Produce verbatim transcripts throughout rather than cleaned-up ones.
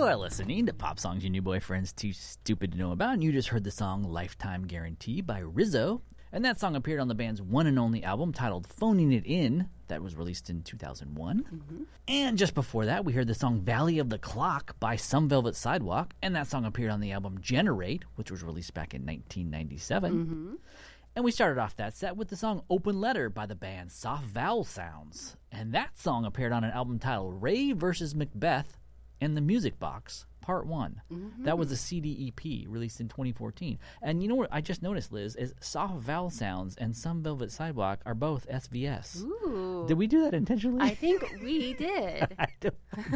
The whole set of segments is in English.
You're listening to Pop Songs Your New Boyfriend's Too Stupid to Know About, and you just heard the song Lifetime Guarantee by Rizzo. And that song appeared on the band's one and only album titled Phoning It In, that was released in two thousand one. Mm-hmm. And just before that, we heard the song Valley of the Clock by Some Velvet Sidewalk, and that song appeared on the album Generate, which was released back in nineteen ninety-seven. Mm-hmm. And we started off that set with the song Open Letter by the band Soft Vowel Sounds. And that song appeared on an album titled Ray versus. Macbeth and the Music Box, Part one. Mm-hmm. That was a C D E P released in twenty fourteen. And you know what I just noticed, Liz, is Soft Vowel Sounds and Some Velvet Sidewalk are both S V S. Ooh. Did we do that intentionally? I think we did. I, don't,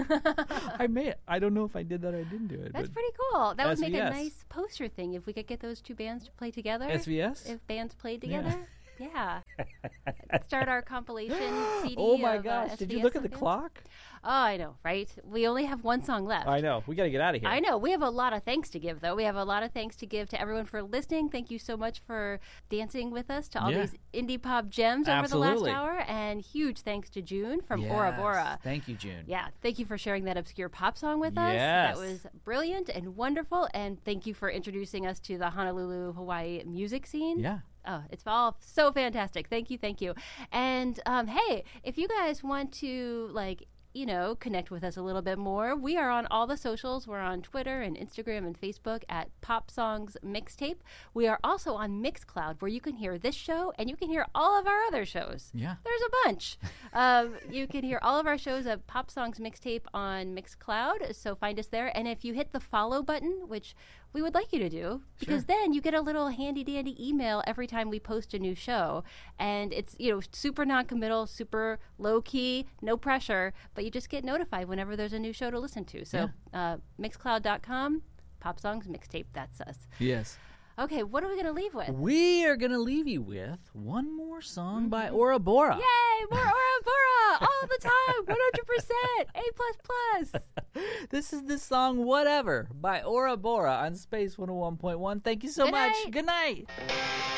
I may. I don't know if I did that or I didn't do it. That's pretty cool. That S V S. would make a nice poster thing if we could get those two bands to play together. S V S? If bands played together. Yeah. yeah. Start our compilation C D. Oh my of, gosh. uh, Did you look at the songs. clock? Oh, I know, right? We only have one song left. I know. We got to get out of here. I know. We have a lot of thanks to give, though. We have a lot of thanks to give to everyone for listening. Thank you so much for dancing with us to all Yeah. these indie pop gems Absolutely. over the last hour. And huge thanks to June from Yes. Bora Bora. Thank you, June. Yeah, thank you for sharing that obscure pop song with us. Yes. That was brilliant and wonderful. And thank you for introducing us to the Honolulu, Hawaii music scene. Yeah. Oh, it's all so fantastic. Thank you, thank you. And um, hey, if you guys want to, like, you know, connect with us a little bit more, we are on all the socials. We're on Twitter and Instagram and Facebook at Pop Songs Mixtape. We are also on Mixcloud, where you can hear this show and you can hear all of our other shows. Yeah. There's a bunch. um, you can hear all of our shows at Pop Songs Mixtape on Mixcloud, so find us there. And if you hit the follow button, which we would like you to do, because Sure. then you get a little handy-dandy email every time we post a new show. And it's, you know, super non-committal, super low-key, no pressure, but you just get notified whenever there's a new show to listen to. So uh, mixcloud dot com, Pop Songs Mixtape, that's us. Yes. Okay, what are we going to leave with? We are going to leave you with one more song mm-hmm. by Ora Bora. Yay, more Ora Bora all the time, one hundred percent, A plus plus. This is the song Whatever by Ora Bora on Space one oh one point one. Thank you so Good much. night. Good night.